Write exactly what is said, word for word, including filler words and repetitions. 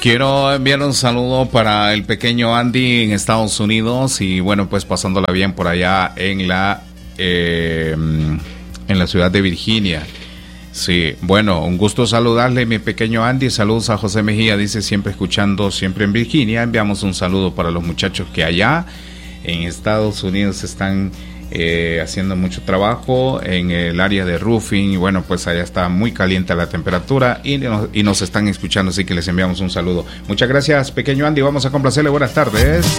Quiero enviar un saludo para el pequeño Andy en Estados Unidos y bueno, pues pasándola bien por allá en la eh, en la ciudad de Virginia. Sí, bueno, un gusto saludarle, mi pequeño Andy. Saludos a José Mejía, dice siempre escuchando, siempre en Virginia. Enviamos un saludo para los muchachos que allá en Estados Unidos están Eh, haciendo mucho trabajo en el área de roofing y bueno, pues allá está muy caliente la temperatura y nos, y nos están escuchando, así que les enviamos un saludo. Muchas gracias, pequeño Andy, vamos a complacerle. Buenas tardes.